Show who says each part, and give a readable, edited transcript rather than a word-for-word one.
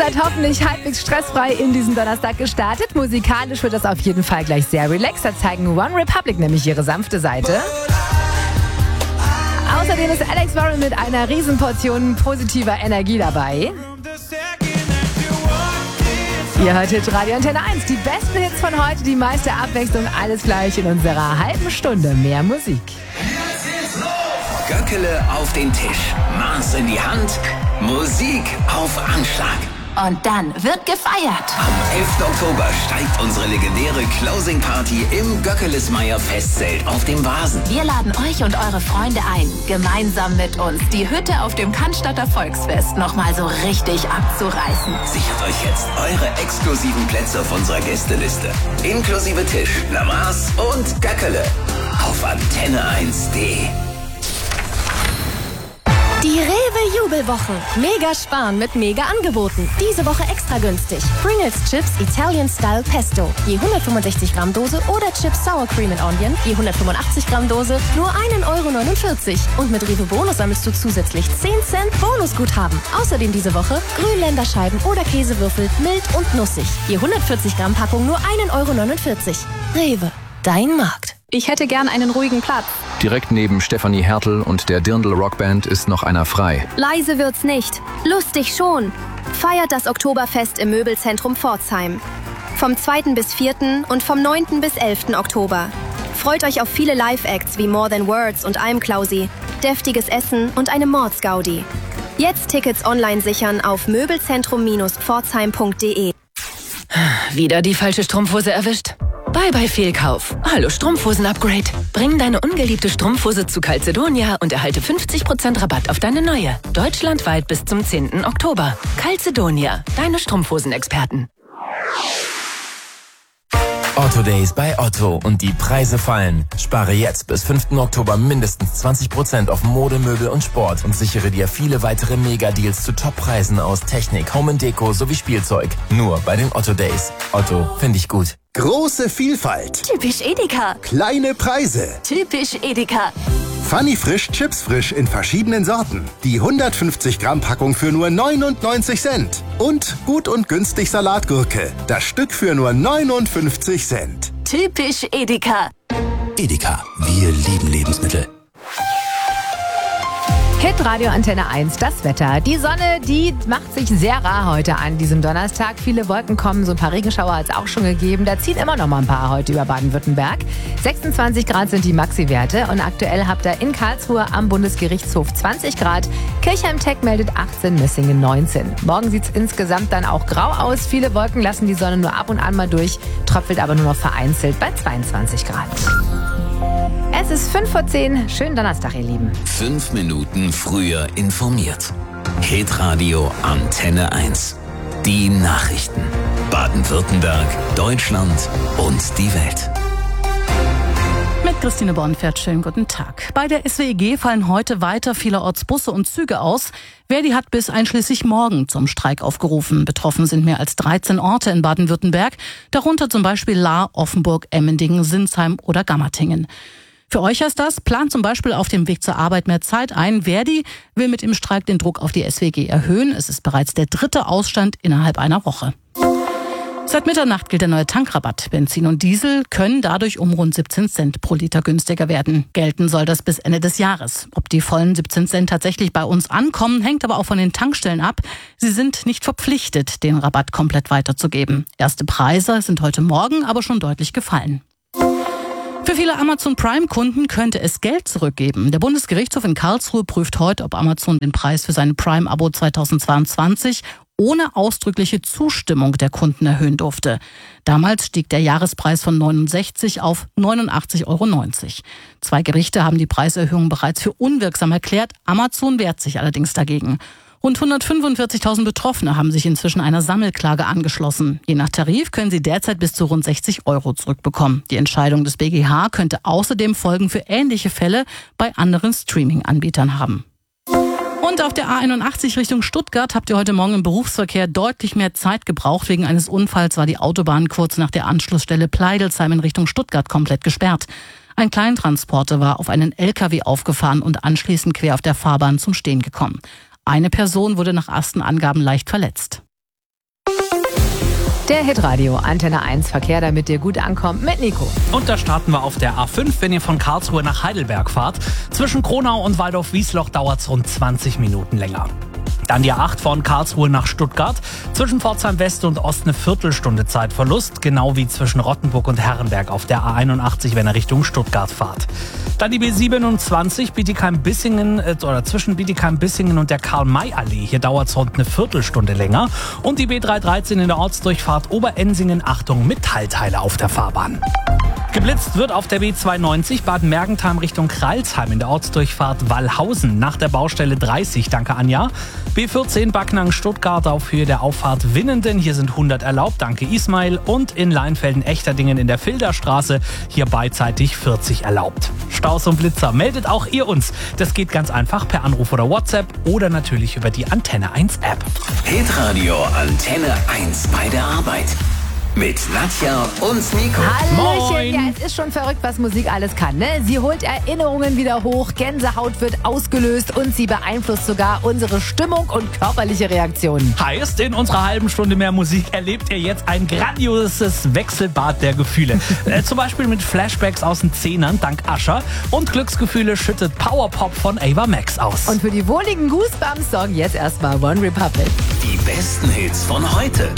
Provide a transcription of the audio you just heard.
Speaker 1: seid hoffentlich halbwegs stressfrei in diesen Donnerstag gestartet. Musikalisch wird das auf jeden Fall gleich sehr relaxed. Da zeigen One Republic nämlich ihre sanfte Seite. Außerdem ist Alex Warren mit einer Riesenportion positiver Energie dabei. Ihr hört Hitradio Antenne 1, die besten Hits von heute, die meiste Abwechslung, alles gleich in unserer halben Stunde mehr Musik.
Speaker 2: Göckele auf den Tisch, Maß in die Hand, Musik auf Anschlag.
Speaker 3: Und dann wird gefeiert.
Speaker 2: Am 11. Oktober steigt unsere legendäre Closing Party im Göckelesmeyer Festzelt auf dem Vasen.
Speaker 3: Wir laden euch und eure Freunde ein, gemeinsam mit uns die Hütte auf dem Cannstatter Volksfest nochmal so richtig abzureißen.
Speaker 2: Sichert euch jetzt eure exklusiven Plätze auf unserer Gästeliste. Inklusive Tisch, Maß und Göckele auf antenne1.de.
Speaker 4: Die Rewe-Jubelwochen. Mega sparen mit mega Angeboten. Diese Woche extra günstig. Pringles Chips Italian Style Pesto. Je 165 Gramm Dose oder Chips Sour Cream and Onion. Je 185 Gramm Dose. Nur 1,49 €. Und mit Rewe Bonus sammelst du zusätzlich 10 Cent Bonusguthaben. Außerdem diese Woche Grünländerscheiben oder Käsewürfel mild und nussig. Je 140 Gramm Packung nur 1,49 €. Rewe. Dein Markt.
Speaker 5: Ich hätte gern einen ruhigen Platz.
Speaker 6: Direkt neben Stefanie Hertel und der Dirndl Rockband ist noch einer frei.
Speaker 7: Leise wird's nicht. Lustig schon. Feiert das Oktoberfest im Möbelzentrum Pforzheim. Vom 2. bis 4. und vom 9. bis 11. Oktober. Freut euch auf viele Live-Acts wie More Than Words und I'm Klausi, deftiges Essen und eine Mordsgaudi. Jetzt Tickets online sichern auf möbelzentrum-pforzheim.de.
Speaker 8: Wieder die falsche Strumpfhose erwischt? Bye Fehlkauf. Hallo Strumpfhosen-Upgrade. Bring deine ungeliebte Strumpfhose zu Calzedonia und erhalte 50% Rabatt auf deine neue. Deutschlandweit bis zum 10. Oktober. Calzedonia, deine Strumpfhosen-Experten.
Speaker 9: Otto Days bei Otto und die Preise fallen. Spare jetzt bis 5. Oktober mindestens 20% auf Mode, Möbel und Sport und sichere dir viele weitere Mega-Deals zu Top-Preisen aus Technik, Home & Deko sowie Spielzeug. Nur bei den Otto Days. Otto, finde ich gut.
Speaker 10: Große Vielfalt.
Speaker 3: Typisch Edeka.
Speaker 10: Kleine Preise.
Speaker 3: Typisch Edeka.
Speaker 10: Funny Frisch Chips Frisch in verschiedenen Sorten. Die 150 Gramm Packung für nur 99 Cent. Und gut und günstig Salatgurke. Das Stück für nur 59 Cent.
Speaker 3: Typisch Edeka.
Speaker 10: Edeka, wir lieben Lebensmittel.
Speaker 1: Hitradio Antenne 1, das Wetter. Die Sonne, die macht sich sehr rar heute an diesem Donnerstag. Viele Wolken kommen, so ein paar Regenschauer hat es auch schon gegeben. Da ziehen immer noch mal ein paar heute über Baden-Württemberg. 26 Grad sind die Maxi-Werte und aktuell habt ihr in Karlsruhe am Bundesgerichtshof 20 Grad. Kirchheim-Tech meldet 18, Messingen 19. Morgen sieht es insgesamt dann auch grau aus. Viele Wolken lassen die Sonne nur ab und an mal durch, tröpfelt aber nur noch vereinzelt bei 22 Grad. Es ist 5:10. Schönen Donnerstag, ihr Lieben.
Speaker 2: 5 Minuten früher informiert. Hitradio Antenne 1. Die Nachrichten. Baden-Württemberg, Deutschland und die Welt.
Speaker 11: Mit Christine Bornfeld, schönen guten Tag. Bei der SWEG fallen heute weiter vielerorts Busse und Züge aus. Verdi hat bis einschließlich morgen zum Streik aufgerufen. Betroffen sind mehr als 13 Orte in Baden-Württemberg, darunter zum Beispiel Lahr, Offenburg, Emmendingen, Sinsheim oder Gammertingen. Für euch heißt das, plant zum Beispiel auf dem Weg zur Arbeit mehr Zeit ein. Verdi will mit dem Streik den Druck auf die SWG erhöhen. Es ist bereits der 3. Ausstand innerhalb einer Woche. Seit Mitternacht gilt der neue Tankrabatt. Benzin und Diesel können dadurch um rund 17 Cent pro Liter günstiger werden. Gelten soll das bis Ende des Jahres. Ob die vollen 17 Cent tatsächlich bei uns ankommen, hängt aber auch von den Tankstellen ab. Sie sind nicht verpflichtet, den Rabatt komplett weiterzugeben. Erste Preise sind heute Morgen aber schon deutlich gefallen. Für viele Amazon Prime-Kunden könnte es Geld zurückgeben. Der Bundesgerichtshof in Karlsruhe prüft heute, ob Amazon den Preis für sein Prime-Abo 2022 ohne ausdrückliche Zustimmung der Kunden erhöhen durfte. Damals stieg der Jahrespreis von 69 auf 89,90 €. 2 Gerichte haben die Preiserhöhung bereits für unwirksam erklärt. Amazon wehrt sich allerdings dagegen. Rund 145.000 Betroffene haben sich inzwischen einer Sammelklage angeschlossen. Je nach Tarif können sie derzeit bis zu rund 60 € zurückbekommen. Die Entscheidung des BGH könnte außerdem Folgen für ähnliche Fälle bei anderen Streaming-Anbietern haben. Und auf der A81 Richtung Stuttgart habt ihr heute Morgen im Berufsverkehr deutlich mehr Zeit gebraucht. Wegen eines Unfalls war die Autobahn kurz nach der Anschlussstelle Pleidelsheim in Richtung Stuttgart komplett gesperrt. Ein Kleintransporter war auf einen LKW aufgefahren und anschließend quer auf der Fahrbahn zum Stehen gekommen. Eine Person wurde nach ersten Angaben leicht verletzt.
Speaker 1: Der Hitradio Antenne 1 Verkehr, damit dir gut ankommt, mit Nico.
Speaker 12: Und da starten wir auf der A5, wenn ihr von Karlsruhe nach Heidelberg fahrt. Zwischen Kronau und Waldorf-Wiesloch dauert es rund 20 Minuten länger. Dann die A8 von Karlsruhe nach Stuttgart. Zwischen Pforzheim West und Ost eine Viertelstunde Zeitverlust. Genau wie zwischen Rottenburg und Herrenberg auf der A81, wenn ihr Richtung Stuttgart fahrt. Dann die B27 Bietigheim-Bissingen oder zwischen Bietigheim-Bissingen und der Karl-May-Allee. Hier dauert es rund eine Viertelstunde länger. Und die B313 in der Ortsdurchfahrt Oberensingen. Achtung, Metallteile auf der Fahrbahn. Geblitzt wird auf der B92 Baden-Mergentheim Richtung Kreilsheim in der Ortsdurchfahrt Wallhausen nach der Baustelle 30. Danke, Anja. B14 Backnang-Stuttgart auf Höhe der Auffahrt Winnenden. Hier sind 100 erlaubt. Danke, Ismail. Und in Leinfelden-Echterdingen in der Filderstraße. Hier beidseitig 40 erlaubt. Staus und Blitzer, meldet auch ihr uns. Das geht ganz einfach per Anruf oder WhatsApp oder natürlich über die Antenne 1 App.
Speaker 2: Hitradio Antenne 1 bei der Arbeit. Mit Nadja und Nico.
Speaker 1: Hallöchen.
Speaker 12: Moin.
Speaker 1: Ja, es ist schon verrückt, was Musik alles kann, ne? Sie holt Erinnerungen wieder hoch, Gänsehaut wird ausgelöst und sie beeinflusst sogar unsere Stimmung und körperliche Reaktionen.
Speaker 12: Heißt, in unserer halben Stunde mehr Musik erlebt ihr jetzt ein grandioses Wechselbad der Gefühle. Zum Beispiel mit Flashbacks aus den Zehnern dank Usher und Glücksgefühle schüttet Powerpop von Ava Max aus.
Speaker 1: Und für die wohligen Goosebumps sorgen jetzt erstmal One Republic.
Speaker 2: Die besten Hits von heute.